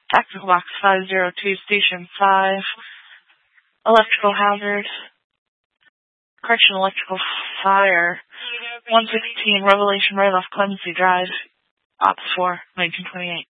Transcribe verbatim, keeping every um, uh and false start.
Tactical Box five zero two, Station five. Electrical hazard. Correction, electrical fire. one sixteen, Revelation right off Clemency Drive. Ops four, nineteen twenty-eight.